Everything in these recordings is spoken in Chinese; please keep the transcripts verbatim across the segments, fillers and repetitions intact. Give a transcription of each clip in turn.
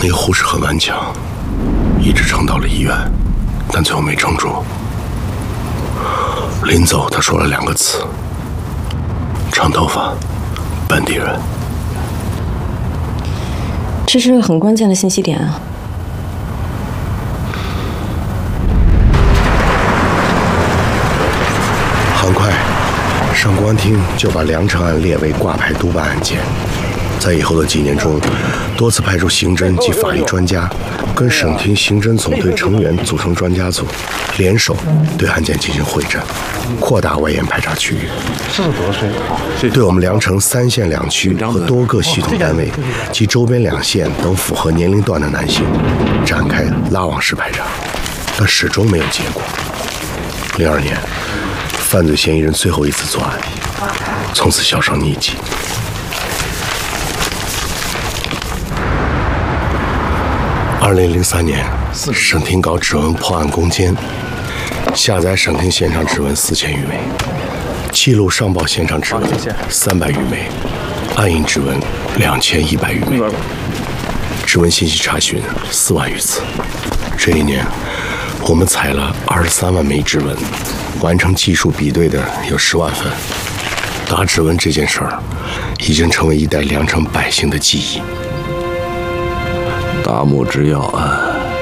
那个护士很顽强，一直撑到了医院，但最后没撑住。临走，他说了两个词：长头发，本地人。 这是个很关键的信息点啊。 很快，上公安厅就把梁成案列为挂牌督办案件。在以后的几年中，多次派出刑侦及法律专家，跟省厅刑侦总队成员组成专家组，联手对案件进行会诊，扩大外延排查区域。 四十多岁， 对我们梁城三县两区和多个系统单位及周边两县等符合年龄段的男性展开拉网式排查，但始终没有结果。零二年，犯罪嫌疑人最后一次作案，从此销声匿迹。二零零三年，省厅搞指纹破案攻坚，下载省厅现场指纹四千余枚，记录上报现场指纹三百余枚，暗印指纹两千一百余枚，指纹信息查询四万余次。这一年，我们采了二十三万枚指纹，完成技术比对的有十万份。打指纹这件事儿，已经成为一代梁城百姓的记忆。 大拇指要按，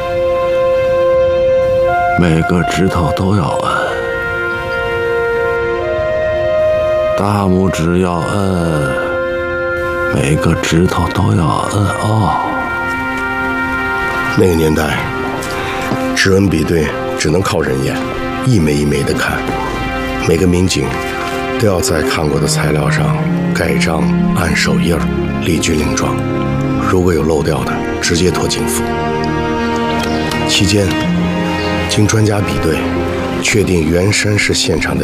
每个指头都要按。大拇指要按，每个指头都要按哦。 那个年代，指纹比对只能靠人眼，一枚一枚的看，每个民警都要在看过的材料上盖章、按手印儿、立军令状。如果有漏掉的，直接拖警府。期间，经专家比对，确定原山市现场的